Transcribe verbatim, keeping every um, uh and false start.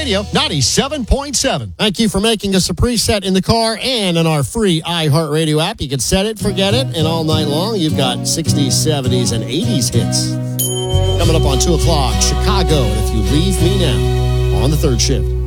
Radio ninety-seven point seven. Thank you for making us a preset in the car and in our free iHeartRadio app. You can set it, forget it, and all night long you've got sixties, seventies, and eighties hits. Coming up on two o'clock, Chicago, and If You Leave Me Now on the third shift.